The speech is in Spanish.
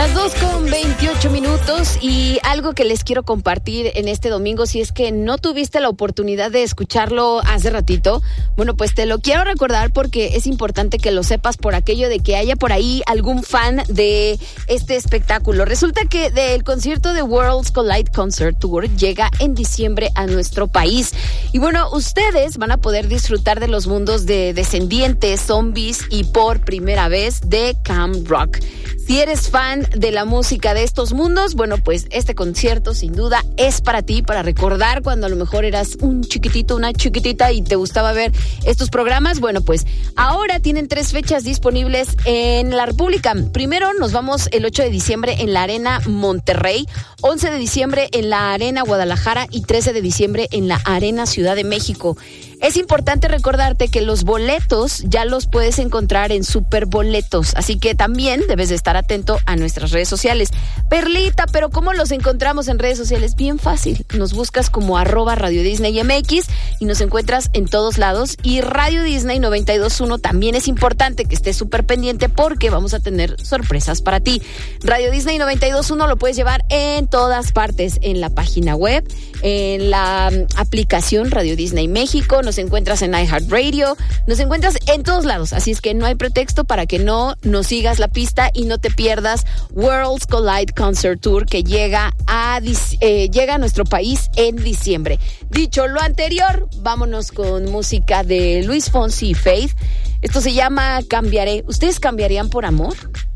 Las 2:28 y algo que les quiero compartir en este domingo, si es que no tuviste la oportunidad de escucharlo hace ratito, bueno, pues te lo quiero recordar porque es importante que lo sepas por aquello de que haya por ahí algún fan de este espectáculo. Resulta que el concierto de Worlds Collide Concert Tour llega en diciembre a nuestro país. Y bueno, ustedes van a poder disfrutar de los mundos de Descendientes, Zombies y por primera vez de Camp Rock. Si eres fan de la música de estos mundos, bueno, pues este concierto sin duda es para ti, para recordar cuando a lo mejor eras un chiquitito, una chiquitita y te gustaba ver estos programas. Bueno, pues ahora tienen 3 fechas disponibles en la República. Primero nos vamos el 8 de diciembre en la Arena Monterrey, 11 de diciembre en la Arena Guadalajara y 13 de diciembre en la Arena Ciudad de México. Es importante recordarte que los boletos ya los puedes encontrar en Superboletos, así que también debes de estar atento a nuestras redes sociales. Perlita, pero ¿cómo los encontramos en redes sociales? Bien fácil, nos buscas como @Radio Disney MX y nos encuentras en todos lados. Y Radio Disney 92.1 también es importante que estés súper pendiente porque vamos a tener sorpresas para ti. Radio Disney 92.1 lo puedes llevar en todas partes, en la página web, en la aplicación Radio Disney México, nos encuentras en iHeartRadio, nos encuentras en todos lados, así es que no hay pretexto para que no nos sigas la pista y no te pierdas Worlds Collide Concert Tour que llega a nuestro país en diciembre. Dicho lo anterior, vámonos con música de Luis Fonsi y Faith. Esto se llama Cambiaré. ¿Ustedes cambiarían por amor?